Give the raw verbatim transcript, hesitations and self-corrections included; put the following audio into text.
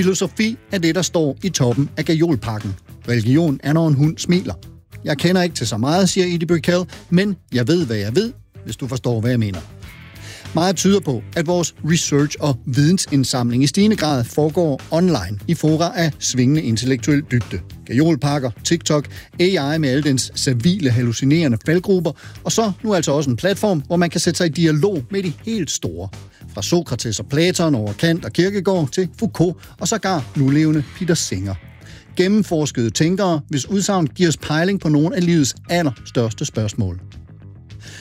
Filosofi er det, der står i toppen af gajolpakken. Religion er, når en hund smiler. Jeg kender ikke til så meget, siger Edie Brickell, men jeg ved, hvad jeg ved, hvis du forstår, hvad jeg mener. Meget tyder på, at vores research og vidensindsamling i stigende grad foregår online i fora af svingende intellektuel dybde. Gajolpakker, TikTok, A I med alle dens servile, hallucinerende faldgrupper, og så nu altså også en platform, hvor man kan sætte sig i dialog med de helt store. Fra Sokrates og Platon over Kant og Kierkegaard til Foucault og sågar nulevende Peter Singer. Gennemforskede tænkere, hvis udsagn giver os pejling på nogle af livets allerstørste spørgsmål.